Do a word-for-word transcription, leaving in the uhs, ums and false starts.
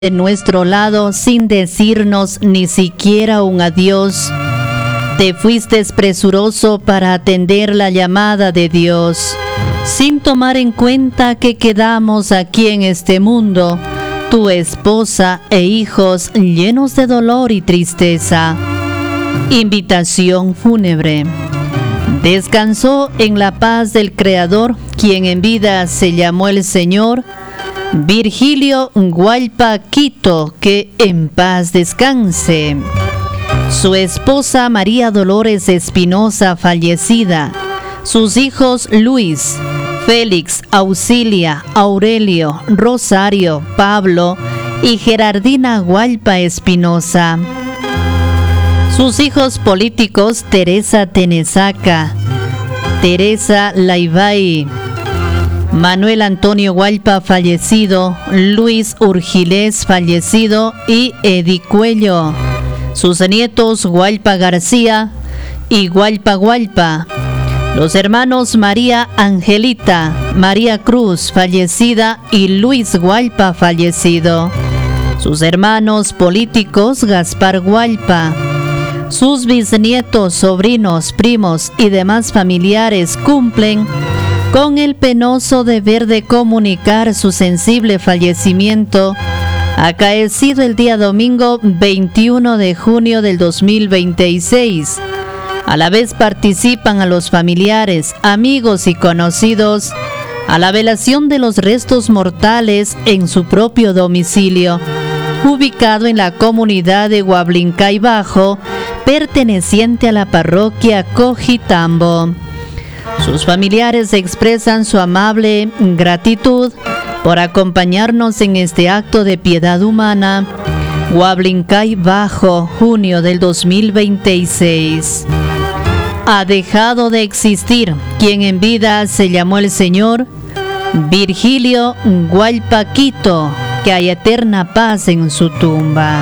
de nuestro lado sin decirnos ni siquiera un adiós. Te fuiste presuroso para atender la llamada de Dios, sin tomar en cuenta que quedamos aquí en este mundo, tu esposa e hijos llenos de dolor y tristeza. Invitación fúnebre. Descansó en la paz del Creador, quien en vida se llamó el Señor, Virgilio Gualpa Quito, que en paz descanse. Su esposa María Dolores Espinosa, fallecida. Sus hijos Luis, Félix, Auxilia, Aurelio, Rosario, Pablo y Gerardina Gualpa Espinosa. Sus hijos políticos Teresa Tenesaca, Teresa Laibay, Manuel Antonio Gualpa, fallecido, Luis Urgilés, fallecido, y Edi Cuello. Sus nietos Gualpa García y Gualpa Gualpa. Los hermanos María Angelita, María Cruz, fallecida, y Luis Gualpa, fallecido. Sus hermanos políticos Gaspar Gualpa. Sus bisnietos, sobrinos, primos y demás familiares cumplen con el penoso deber de comunicar su sensible fallecimiento, acaecido el día domingo veintiuno de junio del dos mil veintiséis. A la vez participan a los familiares, amigos y conocidos a la velación de los restos mortales en su propio domicilio, ubicado en la comunidad de Huablincay Bajo, perteneciente a la parroquia Cojitambo. Sus familiares expresan su amable gratitud por acompañarnos en este acto de piedad humana. Huablincay Bajo, junio del dos mil veintiséis. Ha dejado de existir quien en vida se llamó el Señor, Virgilio Gualpa Quito, que haya eterna paz en su tumba.